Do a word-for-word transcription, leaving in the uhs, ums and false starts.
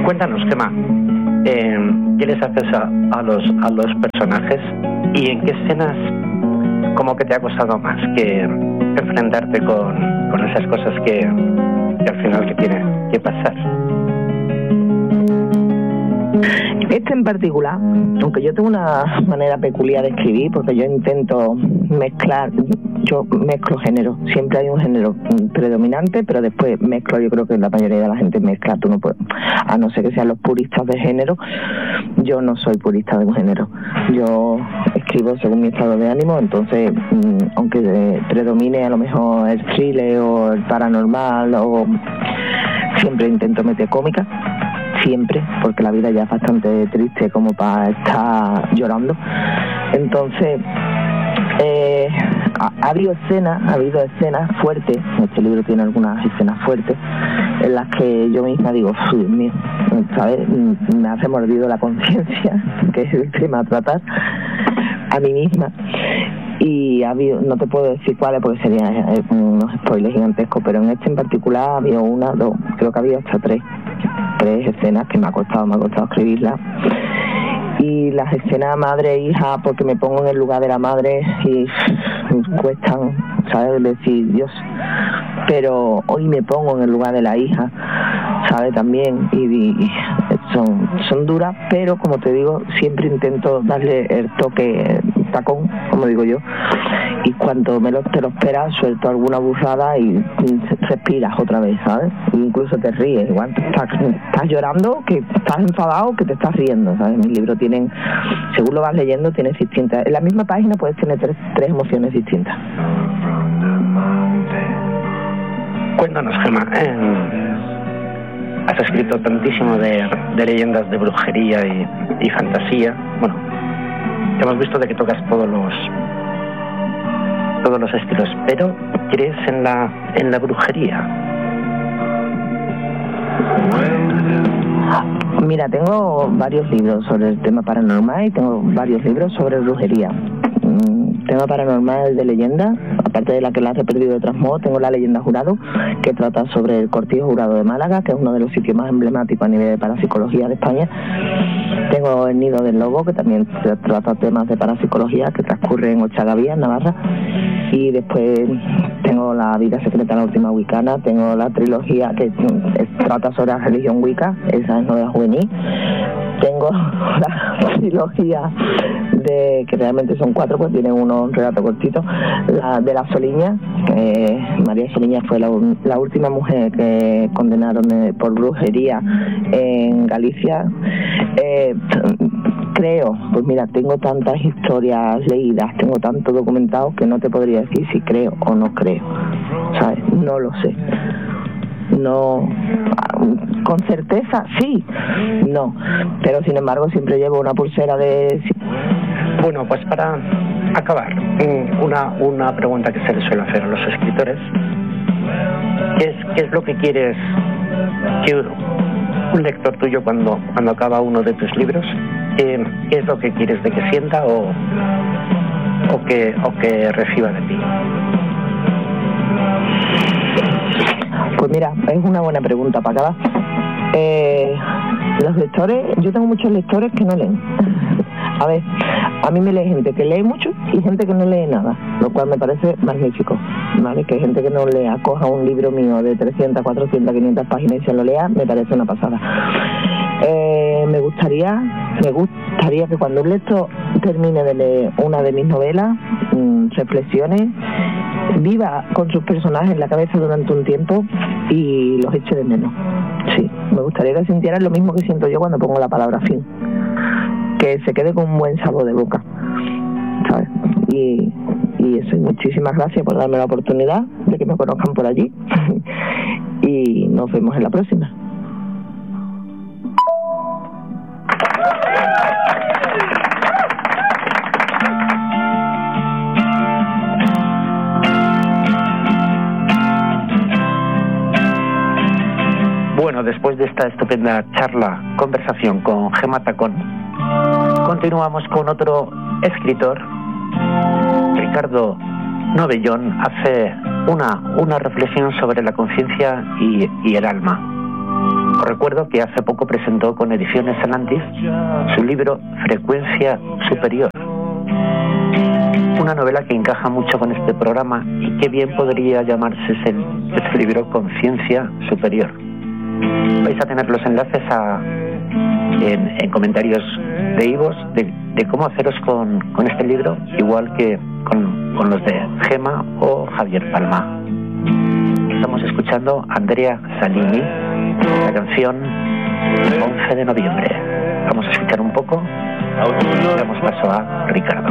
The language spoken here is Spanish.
Cuéntanos, Gemma, eh, ¿qué les haces a, a, los, a los personajes y en qué escenas como que te ha costado más que enfrentarte con, con esas cosas que, que al final que tiene que pasar? Este en particular, aunque yo tengo una manera peculiar de escribir, porque yo intento mezclar, yo mezclo géneros, siempre hay un género predominante, pero después mezclo, yo creo que la mayoría de la gente mezcla, tú no puedes, a no ser que sean los puristas de género, yo no soy purista de un género, yo escribo según mi estado de ánimo, entonces, aunque predomine a lo mejor el thriller o el paranormal, o siempre intento meter cómica, siempre, porque la vida ya es bastante triste como para estar llorando. Entonces, eh, ha, ha habido escenas, ha habido escenas fuertes, este libro tiene algunas escenas fuertes, en las que yo misma digo, Dios mío, ¿sabes? Me hace mordido la conciencia, que es el tema a tratar, a mí misma. Y ha habido, no te puedo decir cuáles porque serían eh, unos spoilers gigantescos, pero en este en particular ha habido una, dos, creo que ha habido hasta tres, tres escenas que me ha costado, me ha costado escribirlas. Y las escenas madre e hija, porque me pongo en el lugar de la madre y cuestan, ¿sabes? Decir, Dios, pero hoy me pongo en el lugar de la hija, ¿sabes? También, y, y son, son duras, pero como te digo, siempre intento darle el toque tacón, como digo yo, y cuando menos te lo esperas, suelto alguna burrada y, y respiras otra vez, ¿sabes? E incluso te ríes, igual te estás, estás llorando, que estás enfadado, que te estás riendo, ¿sabes? Mis libros tienen, según lo vas leyendo, tienes distintas, en la misma página puedes tener tres, tres emociones distintas. Cuéntanos, Gemma, eh, has escrito tantísimo de, de leyendas de brujería y, y fantasía, bueno, hemos visto de que tocas todos los todos los estilos, pero ¿crees en la en la brujería? Mira, tengo varios libros sobre el tema paranormal y tengo varios libros sobre brujería. Tema paranormal de leyenda, aparte de la que la he perdido de Trasmodo, tengo La leyenda jurado, que trata sobre el Cortijo Jurado de Málaga, que es uno de los sitios más emblemáticos a nivel de parapsicología de España. Tengo El nido del lobo, que también trata temas de parapsicología, que transcurre en Ochagavía, en Navarra. Y después tengo La vida secreta de la última wicana, tengo la trilogía que trata sobre la religión wicca, esa es novela juvenil. Tengo la trilogía de, que realmente son cuatro, pues tienen unos relatos cortitos, la de la Soliña, que María Soliña fue la, la última mujer que condenaron por brujería en Galicia. Eh, creo, pues mira, tengo tantas historias leídas, tengo tanto documentado que no te podría decir si creo o no creo, ¿sabes? No lo sé. No, con certeza sí, no, pero sin embargo siempre llevo una pulsera de... Bueno, pues para acabar, una, una pregunta que se le suele hacer a los escritores, ¿qué es, qué es lo que quieres que un lector tuyo cuando, cuando acaba uno de tus libros, eh, qué es lo que quieres de que sienta o, o, que, o que reciba de ti? Pues mira, es una buena pregunta para acabar. Eh, los lectores, yo tengo muchos lectores que no leen. A ver, a mí me lee gente que lee mucho y gente que no lee nada, lo cual me parece magnífico, ¿vale? Que gente que no lea, coja un libro mío de trescientas, cuatrocientas, quinientas páginas y se lo lea, me parece una pasada. Eh, me gustaría, me gustaría que cuando un lector termine de leer una de mis novelas, mmm, reflexione, viva con sus personajes en la cabeza durante un tiempo y los eche de menos. Sí, me gustaría que sintieran lo mismo que siento yo cuando pongo la palabra fin, que se quede con un buen sabor de boca, ¿sabes? Y, y eso, y muchísimas gracias por darme la oportunidad de que me conozcan por allí y nos vemos en la próxima. Bueno, después de esta estupenda charla, conversación con Gemma Tacón, continuamos con otro escritor. Ricardo Novellón hace una, una reflexión sobre la conciencia y, y el alma. Os recuerdo que hace poco presentó con Ediciones Atlantis su libro Frecuencia Superior, una novela que encaja mucho con este programa y que bien podría llamarse ese, ese libro Conciencia Superior. Vais a tener los enlaces a, en, en comentarios de iVoox de, de cómo haceros con, con este libro, igual que con, con los de Gema o Javier Palma. Estamos escuchando a Andrea Salini, la canción once de noviembre. Vamos a escuchar un poco y damos paso a Ricardo.